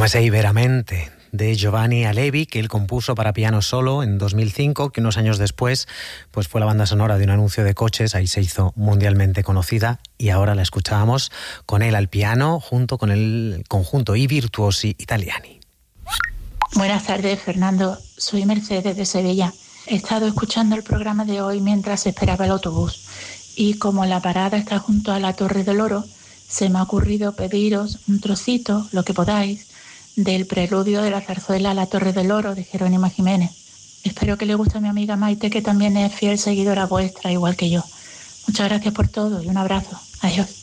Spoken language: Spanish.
Come sei veramente, de Giovanni Alevi, que él compuso para piano solo en 2005, que unos años después pues fue la banda sonora de un anuncio de coches, ahí se hizo mundialmente conocida, y ahora la escuchábamos con él al piano junto con el conjunto I Virtuosi Italiani. Buenas tardes, Fernando. Soy Mercedes de Sevilla. He estado escuchando el programa de hoy mientras esperaba el autobús, y como la parada está junto a la Torre del Oro, se me ha ocurrido pediros un trocito, lo que podáis, del preludio de la zarzuela La Torre del Oro de Jerónimo Jiménez. Espero que le guste a mi amiga Maite, que también es fiel seguidora vuestra, igual que yo. Muchas gracias por todo y un abrazo. Adiós.